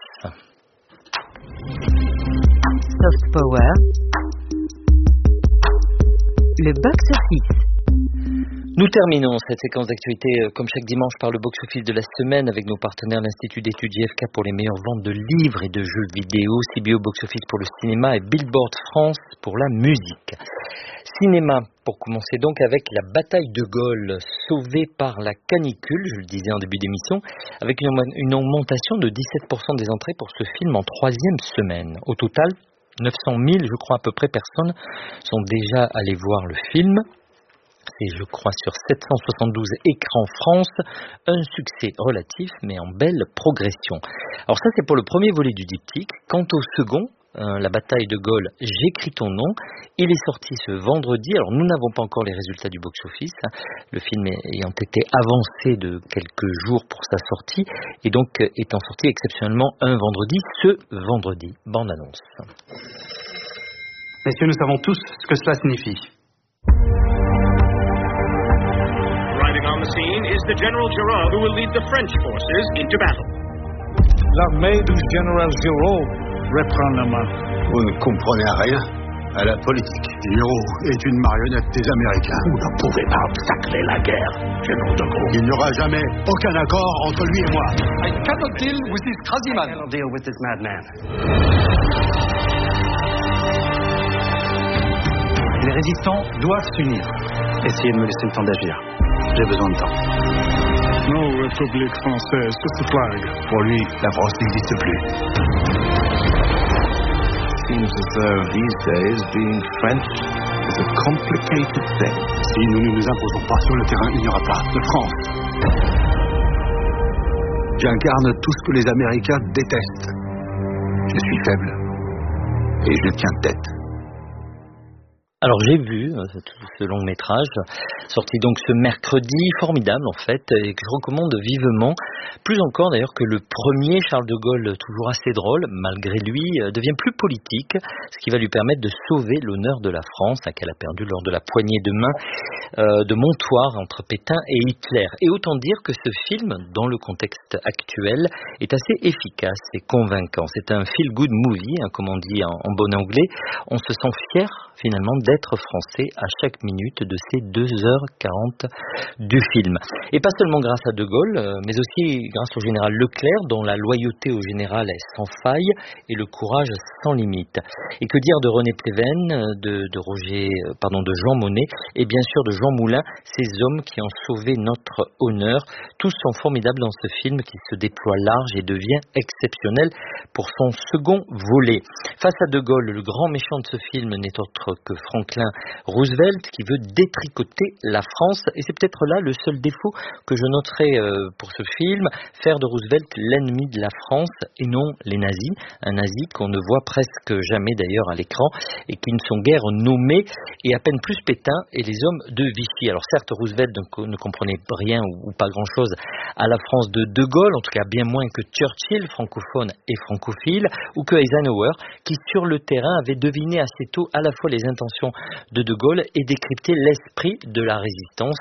Soft Power, le box-office. Nous terminons cette séquence d'actualité comme chaque dimanche par le box-office de la semaine avec nos partenaires l'Institut d'études JFK pour les meilleures ventes de livres et de jeux vidéo, CBO box-office pour le cinéma et Billboard France pour la musique. Cinéma, pour commencer donc avec La bataille de Gaulle, sauvée par la canicule, je le disais en début d'émission, avec une augmentation de 17% des entrées pour ce film en 3e semaine. Au total, 900 000, je crois à peu près, personnes sont déjà allées voir le film. C'est, je crois, sur 772 écrans France, un succès relatif, mais en belle progression. Alors ça, c'est pour le premier volet du diptyque. Quant au second, La bataille de Gaulle, j'écris ton nom, il est sorti ce vendredi. Alors nous n'avons pas encore les résultats du box-office, le film ayant été avancé de quelques jours pour sa sortie, et donc étant sorti exceptionnellement un vendredi, ce vendredi. Bande-annonce. Messieurs, nous savons tous ce que cela signifie. On the scene is the General Giraud who will lead the French forces into battle. L'armée du général Giraud reprend la main. Vous ne comprenez rien à la politique. Giraud est une marionnette des Américains. Vous ne pouvez pas obstacler la guerre, général de Gaulle. Il n'y aura jamais aucun accord entre lui et moi. I cannot deal with this crazy man. I cannot deal with this madman. Les résistants doivent s'unir. Essayez de me laisser le temps d'agir. J'ai besoin de temps. Nos républiques françaises se plaguent. Pour lui, la France n'existe plus. Seems as though these days being French is a complicated thing. Si nous ne nous imposons pas sur le terrain, il n'y aura pas de France. J'incarne tout ce que les Américains détestent. Je suis faible et je tiens tête. Alors j'ai vu ce long métrage, sorti donc ce mercredi, formidable en fait, et que je recommande vivement. Plus encore d'ailleurs que le premier, Charles de Gaulle, toujours assez drôle, malgré lui, devient plus politique, ce qui va lui permettre de sauver l'honneur de la France, qu'elle a perdu lors de la poignée de main de Montoire entre Pétain et Hitler. Et autant dire que ce film, dans le contexte actuel, est assez efficace et convaincant. C'est un feel-good movie, comme on dit en bon anglais. On se sent fier finalement d'être français à chaque minute de ces 2h40 du film. Et pas seulement grâce à De Gaulle, mais aussi grâce au général Leclerc, dont la loyauté au général est sans faille et le courage sans limite. Et que dire de René Pleven, de Jean Monnet et bien sûr de Jean Moulin, ces hommes qui ont sauvé notre honneur. Tous sont formidables dans ce film qui se déploie large et devient exceptionnel pour son second volet. Face à De Gaulle, le grand méchant de ce film n'est autre que Franklin Roosevelt qui veut détricoter la France. Et c'est peut-être là le seul défaut que je noterai pour ce film, faire de Roosevelt l'ennemi de la France et non les nazis. Un nazi qu'on ne voit presque jamais d'ailleurs à l'écran et qui ne sont guère nommés, et à peine plus Pétain et les hommes de Vichy. Alors certes, Roosevelt ne comprenait rien ou pas grand-chose à la France de De Gaulle, en tout cas bien moins que Churchill, francophone et francophile, ou que Eisenhower, qui sur le terrain avait deviné assez tôt à la fois les intentions de De Gaulle et décrypté l'esprit de la résistance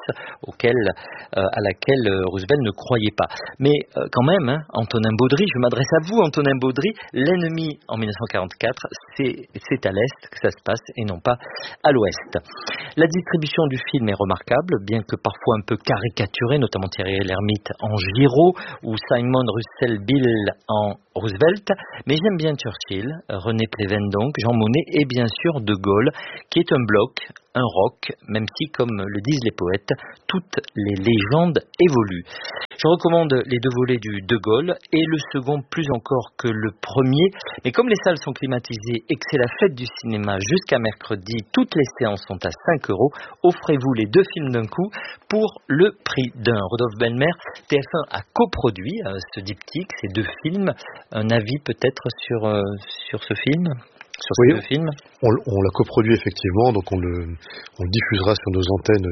à laquelle Roosevelt ne croyait pas. Mais quand même, Antonin Baudry, je m'adresse à vous, Antonin Baudry, l'ennemi en 1944, c'est à l'Est que ça se passe et non pas à l'Ouest. La distribution du film est remarquable, bien que parfois un peu caricaturée, notamment Thierry Lhermitte en Giraud ou Simon Russell Bill en Roosevelt, mais j'aime bien Churchill, René Pleven donc, Jean Monnet et bien sûr De Gaulle, qui est un bloc, un rock, même si, comme le disent les poètes, toutes les légendes évoluent. Je recommande les deux volets du De Gaulle et le second plus encore que le premier, mais comme les salles sont climatisées et que c'est la fête du cinéma jusqu'à mercredi, toutes les séances sont à 5 €, offrez-vous les deux films d'un coup pour le prix d'un. Rodolphe Belmer, TF1 a coproduit ce diptyque, ces deux films. Un avis peut-être sur ce film ? Oui, on l'a coproduit effectivement, donc on le diffusera sur nos antennes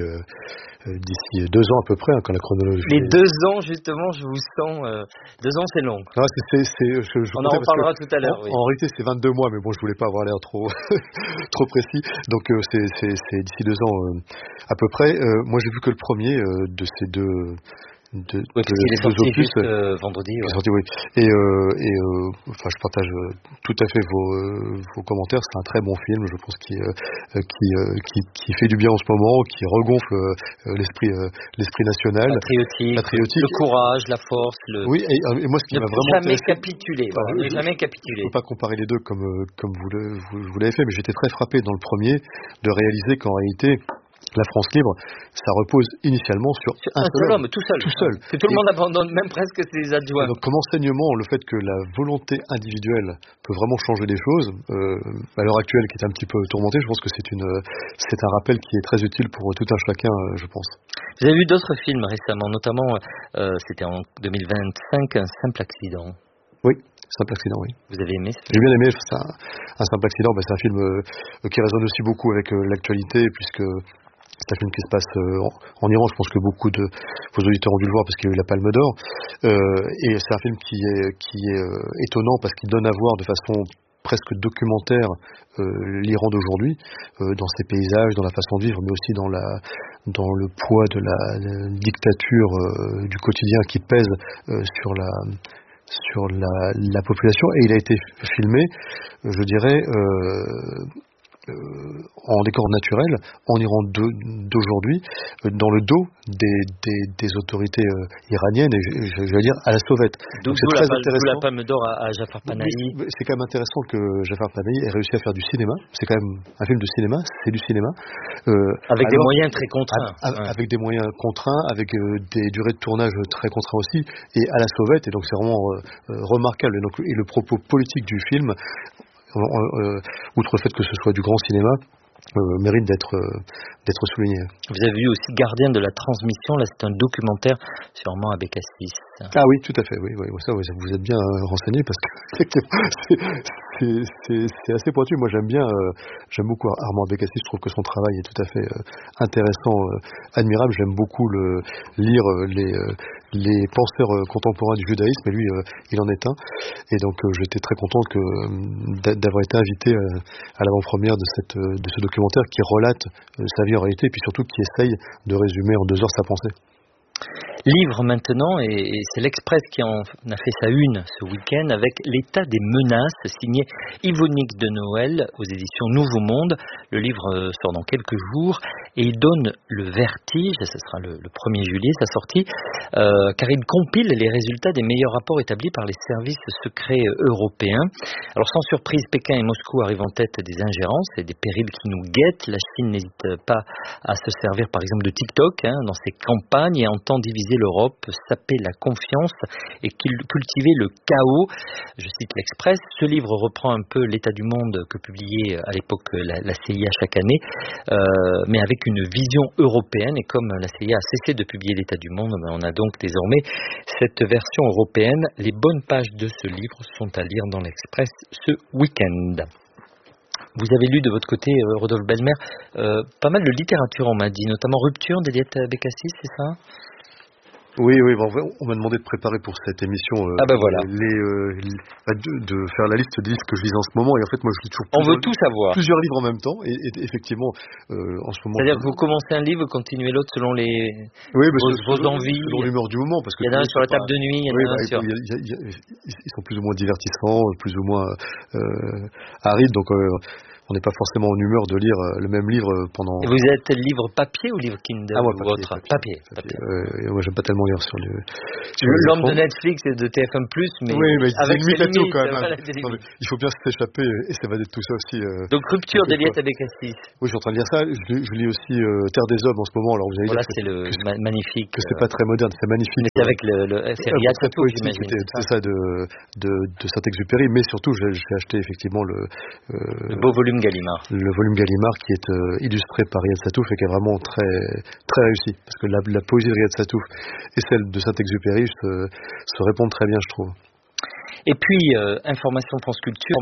d'ici 2 ans à peu près, quand la chronologie... Les 2 ans, justement, je vous sens... 2 ans, c'est long. Ah, on en reparlera tout à l'heure. En réalité, c'est 22 mois, mais bon, je voulais pas avoir l'air trop précis. Donc, c'est d'ici 2 ans à peu près. Moi, j'ai vu que le premier de ces deux... parce qu'il est sorti juste vendredi. Ouais. Sorti, oui. Enfin, je partage tout à fait vos commentaires. C'est un très bon film, je pense, qui fait du bien en ce moment, qui regonfle l'esprit national, patriotique, le courage, la force. Oui, et moi, ce qui m'a vraiment jamais capituler. Jamais capituler. Je ne peux pas comparer les deux comme vous l'avez fait, mais j'étais très frappé dans le premier de réaliser qu'en réalité, la France libre, ça repose initialement sur un seul homme, tout seul. Que tout le monde abandonne, même presque ses adjoints. Donc, comme enseignement, le fait que la volonté individuelle peut vraiment changer les choses, à l'heure actuelle, qui est un petit peu tourmentée, je pense que c'est un rappel qui est très utile pour tout un chacun, je pense. Vous avez vu d'autres films récemment, notamment, c'était en 2025, Un simple accident. Oui. Simple accident, oui. Vous avez aimé ça? J'ai bien aimé. Un simple accident, c'est un film qui résonne aussi beaucoup avec l'actualité, puisque c'est un film qui se passe en Iran. Je pense que beaucoup de vos auditeurs ont dû le voir parce qu'il y a eu la Palme d'Or. Et c'est un film qui est étonnant parce qu'il donne à voir de façon presque documentaire l'Iran d'aujourd'hui, dans ses paysages, dans la façon de vivre, mais aussi dans le poids de la dictature du quotidien qui pèse sur la population. Et il a été filmé, je dirais, en décor naturel, en Iran d'aujourd'hui, dans le dos des autorités iraniennes, et je vais dire à la sauvette. Donc c'est très intéressant. La Palme d'Or à Jafar Panahi. C'est quand même intéressant que Jafar Panahi ait réussi à faire du cinéma. C'est quand même un film de cinéma, c'est du cinéma. Avec des moyens très contraints. Avec des moyens contraints, avec des durées de tournage très contraints aussi, et à la sauvette, et donc c'est vraiment remarquable. Et le propos politique du film, outre le fait que ce soit du grand cinéma, mérite d'être souligné. Vous avez vu aussi Gardien de la transmission, là c'est un documentaire sûrement avec Assis Ah oui, tout à fait, oui. Ça, vous êtes bien renseigné parce que c'est assez pointu. Moi, j'aime beaucoup Armand Abécassis. Je trouve que son travail est tout à fait intéressant, admirable. J'aime beaucoup lire les penseurs contemporains du judaïsme, et lui, il en est un. Et donc, j'étais très content d'avoir été invité à l'avant-première de ce documentaire qui relate sa vie en réalité, et puis surtout qui essaye de résumer en 2 heures sa pensée. Livre maintenant, et c'est l'Express qui en a fait sa une ce week-end avec L'état des menaces, signé Yvonique de Noël aux éditions Nouveau Monde. Le livre sort dans quelques jours et il donne le vertige, ce sera le 1er juillet sa sortie, car il compile les résultats des meilleurs rapports établis par les services secrets européens. Alors sans surprise, Pékin et Moscou arrivent en tête des ingérences et des périls qui nous guettent. La Chine n'hésite pas à se servir par exemple de TikTok dans ses campagnes et entend diviser l'Europe, saper la confiance et cultiver le chaos. Je cite l'Express. Ce livre reprend un peu l'état du monde que publiait à l'époque la CIA chaque année, mais avec une vision européenne. Et comme la CIA a cessé de publier l'état du monde, on a donc désormais cette version européenne. Les bonnes pages de ce livre sont à lire dans l'Express ce week-end. Vous avez lu de votre côté, Rodolphe Belmer, pas mal de littérature, on m'a dit, notamment Rupture d'Eliette Bécassis, c'est ça ? Oui, on m'a demandé de préparer pour cette émission voilà. de faire la liste des livres que je lis en ce moment, et en fait moi je lis toujours on veut tout savoir. Plusieurs livres en même temps, et effectivement en ce moment... C'est-à-dire que vous commencez un livre, vous continuez l'autre selon vos envies, selon l'humeur du moment, parce que il y en a un sur la table de nuit, il y en a un sur... Ils sont plus ou moins divertissants, plus ou moins arides, donc on n'est pas forcément en humeur de lire le même livre pendant... Et vous êtes livre papier ou livre Kindle moi, ou autre ? Papier. Moi, j'aime pas tellement lire sur le... L'homme de Netflix et de TF1+, mais avec ses limites, quand même. Il faut bien s'échapper et s'évader de tout ça aussi. Donc Rupture d'Eliette Bécassis. Oui, je suis en train de lire ça. Je lis aussi Terre des Hommes en ce moment. Alors vous allez dire c'est magnifique. Que c'est pas très moderne, c'est magnifique. Mais c'est avec c'est Riyad Satouf, j'imagine. C'est ça de Saint-Exupéry, mais surtout j'ai acheté effectivement le beau volume Gallimard. Le volume Gallimard qui est illustré par Riyad Satouf et qui est vraiment très, très réussi. Parce que la poésie de Riyad Satouf et celle de Saint-Exupéry se répondent très bien, je trouve. Et puis, Information France Culture,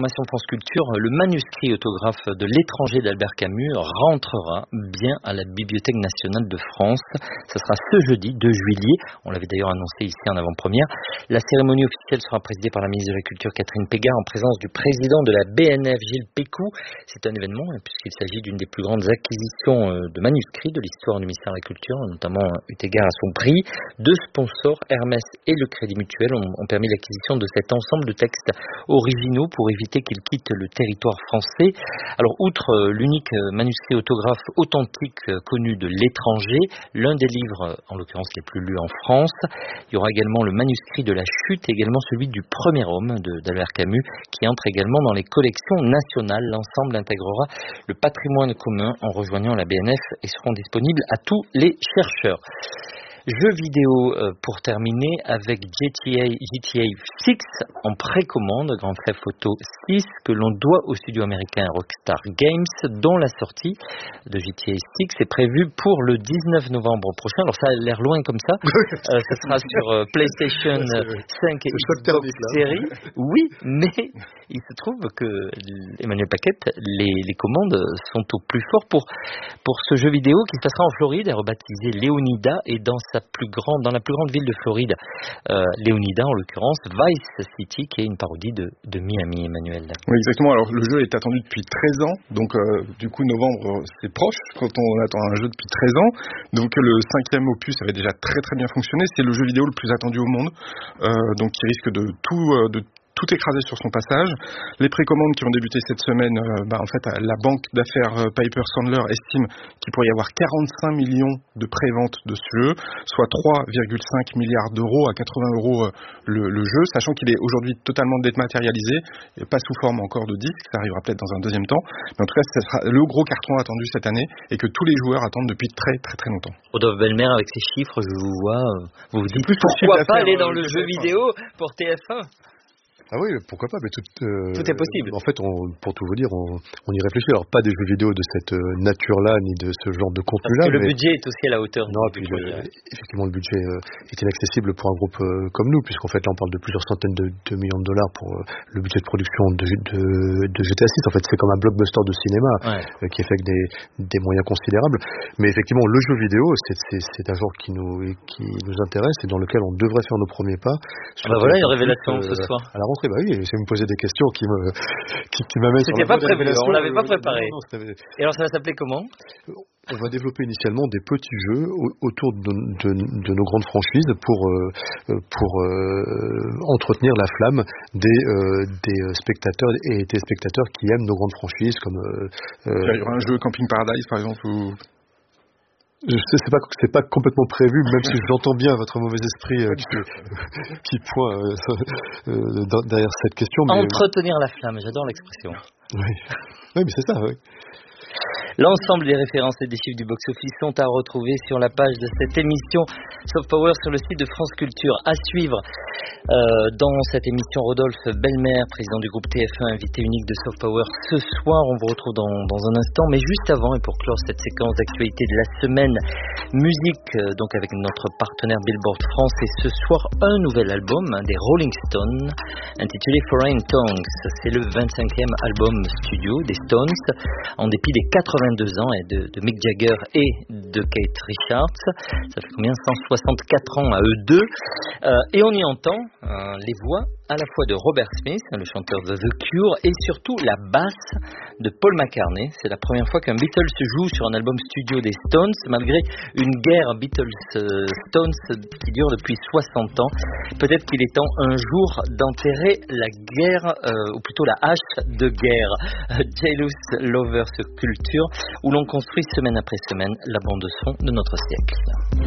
le manuscrit autographe de L'étranger d'Albert Camus rentrera bien à la Bibliothèque nationale de France. Ce sera ce jeudi 2 juillet. On l'avait d'ailleurs annoncé ici en avant-première. La cérémonie officielle sera présidée par la ministre de la Culture Catherine Pégard en présence du président de la BNF Gilles Pécou. C'est un événement puisqu'il s'agit d'une des plus grandes acquisitions de manuscrits de l'histoire du ministère de la Culture, notamment eu égard à son prix. 2 sponsors, Hermès et le Crédit Mutuel, ont permis l'acquisition de cet ensemble de textes originaux pour éviter qu'ils quittent le territoire français. Alors, outre l'unique manuscrit autographe authentique connu de l'étranger, l'un des livres, en l'occurrence les plus lus en France, il y aura également le manuscrit de La Chute, et également celui du Premier Homme d'Albert Camus, qui entre également dans les collections nationales. L'ensemble intégrera le patrimoine commun en rejoignant la BNF et seront disponibles à tous les chercheurs. Jeux vidéo pour terminer avec GTA 6 en précommande, Grand Theft Auto 6 que l'on doit au studio américain Rockstar Games, dont la sortie de GTA 6 est prévue pour le 19 novembre prochain. Alors ça a l'air loin comme ça, ça sera sur PlayStation 5 et Xbox Series. Oui, mais il se trouve que Emmanuel Paquette, les commandes sont au plus fort pour ce jeu vidéo qui se passera en Floride, rebaptisé Leonida, et dans la plus grande ville de Floride, Leonida en l'occurrence, Vice City, qui est une parodie de Miami, Emmanuel. Oui, exactement. Alors le jeu est attendu depuis 13 ans, donc du coup novembre c'est proche quand on attend un jeu depuis 13 ans. Donc le 5e opus avait déjà très très bien fonctionné. C'est le jeu vidéo le plus attendu au monde, donc qui risque de tout écrasé sur son passage. Les précommandes qui ont débuté cette semaine, en fait, la banque d'affaires Piper Sandler estime qu'il pourrait y avoir 45 millions de préventes de ce jeu, soit 3,5 milliards d'euros à 80 € le jeu, sachant qu'il est aujourd'hui totalement dématérialisé, pas sous forme encore de disque, ça arrivera peut-être dans un deuxième temps, mais en tout cas, ce sera le gros carton attendu cette année et que tous les joueurs attendent depuis très très très longtemps. Rodolphe Belmer, avec ces chiffres, je vous vois, vous vous dites pourquoi pas aller dans le jeu vidéo pour TF1 ? Ah oui, pourquoi pas, mais tout est possible. En fait, pour tout vous dire, on y réfléchit. Alors pas des jeux vidéo de cette nature-là, ni de ce genre de contenu-là. Parce que le budget est aussi à la hauteur. Non, puis effectivement, le budget est inaccessible pour un groupe comme nous, puisqu'en fait là, on parle de plusieurs centaines de millions de dollars pour le budget de production de GTA 6. En fait, c'est comme un blockbuster de cinéma qui est fait avec des moyens considérables. Mais effectivement, le jeu vidéo, c'est un genre qui nous intéresse et dans lequel on devrait faire nos premiers pas. Voilà une révélation ce soir. À la rentrée, oui, c'est me poser des questions qui m'amènent sur la pas prévu, on l'avait pas préparé. Non, et alors ça va s'appeler comment? On va développer initialement des petits jeux autour de nos grandes franchises pour entretenir la flamme des spectateurs et téléspectateurs qui aiment nos grandes franchises comme il y aura un jeu Camping Paradise par exemple ou... Je sais, c'est pas complètement prévu, même si j'entends bien votre mauvais esprit qui pointe derrière cette question. Mais entretenir la flamme, j'adore l'expression. Oui, mais c'est ça, oui. L'ensemble des références et des chiffres du box-office sont à retrouver sur la page de cette émission Soft Power sur le site de France Culture. À suivre dans cette émission, Rodolphe Belmer, président du groupe TF1, invité unique de Soft Power ce soir. On vous retrouve dans un instant, mais juste avant et pour clore cette séquence d'actualité de la semaine musique, donc avec notre partenaire Billboard France, et ce soir un nouvel album des Rolling Stones intitulé Foreign Tongues. C'est le 25e album studio des Stones, en dépit des 82 ans de Mick Jagger et de Keith Richards. Ça fait combien? 164 ans à eux deux. Et on y entend les voix à la fois de Robert Smith, le chanteur de The Cure, et surtout la basse de Paul McCartney. C'est la première fois qu'un Beatles joue sur un album studio des Stones, malgré une guerre Beatles-Stones qui dure depuis 60 ans. Peut-être qu'il est temps un jour d'enterrer la guerre, ou plutôt la hache de guerre, Jealous Lovers Culture, où l'on construit semaine après semaine la bande-son de notre siècle.